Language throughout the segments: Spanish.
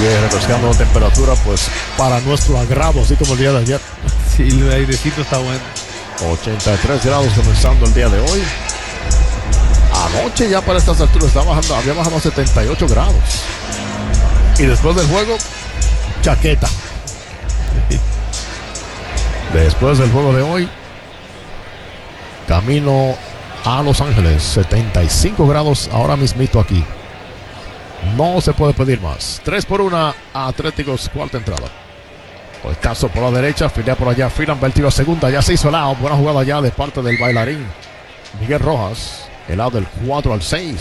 Sigue refrescando la temperatura, pues para nuestro agrado, así como el día de ayer. Sí, el airecito está bueno. 83 grados comenzando el día de hoy. Anoche ya para estas alturas había bajado a 78 grados. Y después del juego, chaqueta. Después del juego de hoy, camino a Los Ángeles, 75 grados ahora mismito aquí. No se puede pedir más. 3-1 Atléticos, cuarta entrada. El caso por la derecha, filea por allá, Freeland va el tiro a segunda, ya se hizo el out. Buena jugada ya de parte del bailarín Miguel Rojas. El out del 4-6.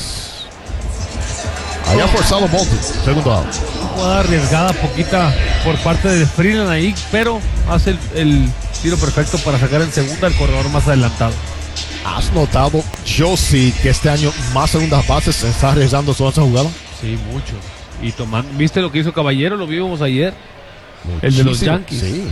Allá forzado Bolton, segundo out. Una jugada arriesgada, poquita por parte de Freeland ahí, pero hace el tiro perfecto para sacar en segunda el corredor más adelantado. ¿Has notado, Josie, que este año más segundas bases se está arriesgando toda esa jugada? Sí, mucho. Y tomando, ¿viste lo que hizo Caballero? Lo vimos ayer. Muchísimo. El de los Yankees. Sí.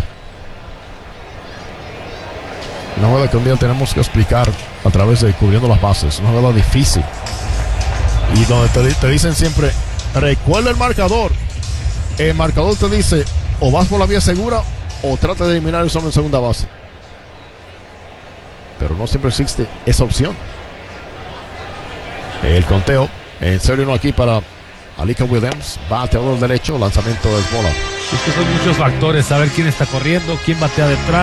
Una jugada que un día tenemos que explicar a través de cubriendo las bases. Una jugada difícil. Y donde te dicen siempre, recuerda el marcador. El marcador te dice, o vas por la vía segura o trata de eliminar el hombre en segunda base. Pero no siempre existe esa opción. El conteo, en serio no aquí para Alika Williams, bateador derecho, lanzamiento de bola. Es que son muchos factores, saber quién está corriendo, quién batea detrás.